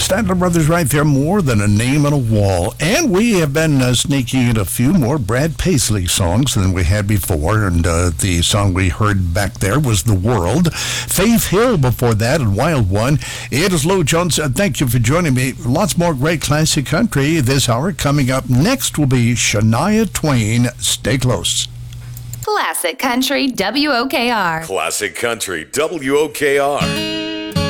Statler Brothers right there, More Than a Name on a Wall. And we have been sneaking in a few more Brad Paisley songs than we had before. And the song we heard back there was The World. Faith Hill before that, and Wild One. It is Lou Jones. Thank you for joining me. Lots more great classic country this hour. Coming up next will be Shania Twain. Stay close. Classic Country WOKR. Classic Country WOKR.